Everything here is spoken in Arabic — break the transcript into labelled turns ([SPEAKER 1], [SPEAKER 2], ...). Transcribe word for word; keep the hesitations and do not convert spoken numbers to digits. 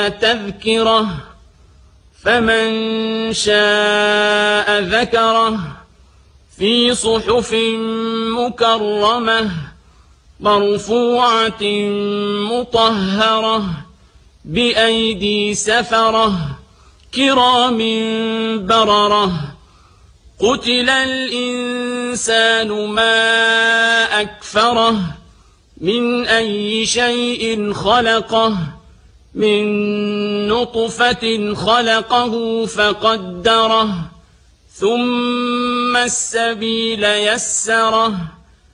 [SPEAKER 1] تذكرة فمن شاء ذكره في صحف مكرمة مرفوعة مطهرة بأيدي سفرة كرام بررة قتل الإنسان ما أكفره من أي شيء خلقه من نطفة خلقه فقدره ثم السبيل يسره